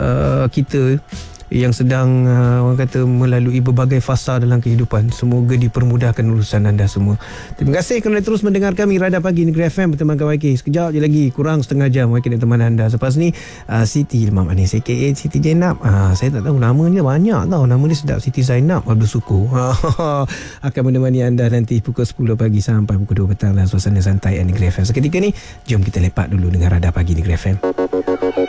kita yang sedang orang kata melalui berbagai fasa dalam kehidupan. Semoga dipermudahkan urusan anda semua. Terima kasih kerana terus mendengar kami Radar Pagi Negeri FM bersama YK. Sekejap je lagi, kurang setengah jam YK dan teman anda. Selepas ni Siti Ilmam Anis aka Siti Zainab. Saya tak tahu nama dia, banyak tau nama dia, sedap. Siti Zainab Abdul Sukur akan menemani anda nanti pukul 10 pagi sampai pukul 2 petang dalam suasana santai Negeri FM. Seketika ni jom kita lepak dulu dengan Radar Pagi Negeri FM.